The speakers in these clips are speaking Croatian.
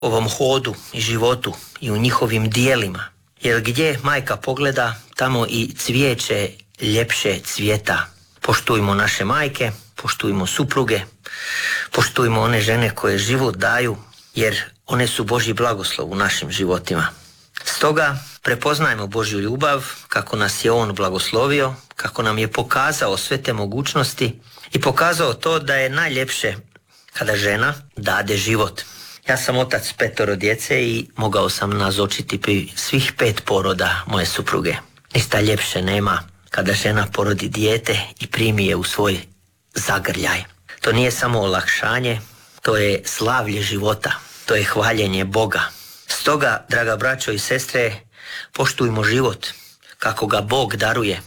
ovom hodu i životu i u njihovim dijelima. Jer gdje majka pogleda, tamo i cvijeće ljepše cvijeta. Poštujmo naše majke, poštujmo supruge, poštujmo one žene koje život daju, jer one su Božji blagoslov u našim životima. Stoga prepoznajmo Božju ljubav, kako nas je On blagoslovio, kako nam je pokazao sve te mogućnosti i pokazao to da je najljepše kada žena dade život. Ja sam otac 5 djece i mogao sam nazočiti pri svih 5 poroda moje supruge. Ništa ljepše nema kada žena porodi dijete i primi je u svoj zagrljaj. To nije samo olakšanje, to je slavlje života, to je hvaljenje Boga. Stoga, draga braćo i sestre, poštujmo život kako ga Bog daruje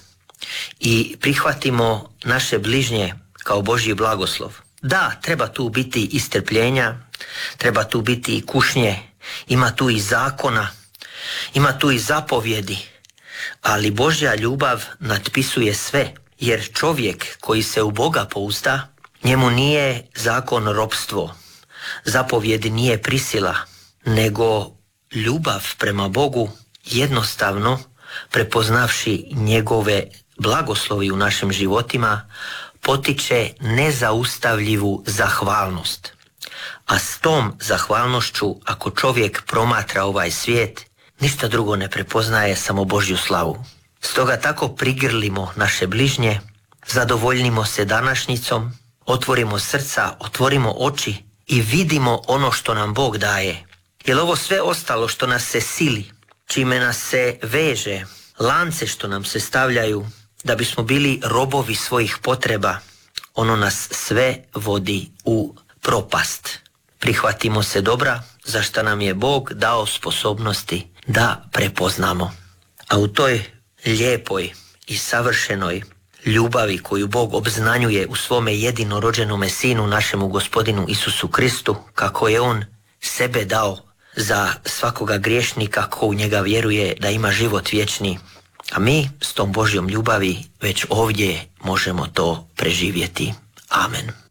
i prihvatimo naše bližnje kao Božji blagoslov. Da, treba tu biti i strpljenja, treba tu biti i kušnje, ima tu i zakona, ima tu i zapovjedi, ali Božja ljubav natpisuje sve, jer čovjek koji se u Boga pouzda, njemu nije zakon ropstvo, zapovjedi nije prisila, nego ljubav prema Bogu, jednostavno prepoznavši njegove blagoslovi u našim životima, potiče nezaustavljivu zahvalnost. A s tom zahvalnošću, ako čovjek promatra ovaj svijet, ništa drugo ne prepoznaje, samo Božju slavu. Stoga tako prigrlimo naše bližnje, zadovoljnimo se današnjicom, otvorimo srca, otvorimo oči i vidimo ono što nam Bog daje. Jer ovo sve ostalo što nas se sili, čime nas se veže, lance što nam se stavljaju, da bismo bili robovi svojih potreba, ono nas sve vodi u propast. Prihvatimo se dobra, za što nam je Bog dao sposobnosti da prepoznamo. A u toj lijepoj i savršenoj ljubavi koju Bog obznanjuje u svome jedinorođenome Sinu, našemu Gospodinu Isusu Kristu, kako je On sebe dao za svakoga griješnika ko u njega vjeruje da ima život vječni, a mi s tom Božjom ljubavi već ovdje možemo to preživjeti. Amen.